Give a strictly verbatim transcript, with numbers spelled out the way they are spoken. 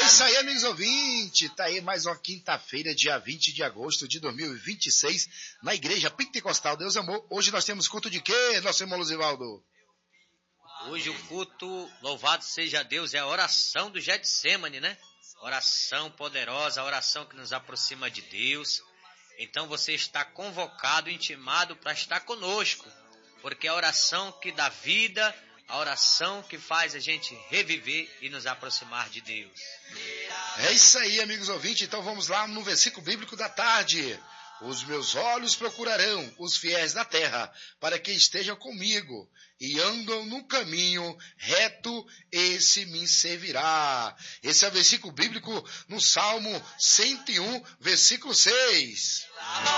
isso aí, amigos ouvintes. Tá aí mais uma quinta-feira, dia vinte de agosto de dois mil e vinte e seis, na Igreja Pentecostal Deus Amor. Hoje nós temos culto de quê, nosso irmão Luzivaldo? Hoje o culto, louvado seja Deus, é a oração do Getsemane, né? Oração poderosa, a oração que nos aproxima de Deus. Então você está convocado, intimado para estar conosco, porque é a oração que dá vida, a oração que faz a gente reviver e nos aproximar de Deus. É isso aí, amigos ouvintes. Então vamos lá no versículo bíblico da tarde. Os meus olhos procurarão os fiéis da terra, para que estejam comigo, e andam no caminho reto, esse me servirá. Esse é o versículo bíblico no Salmo cento e um, versículo seis.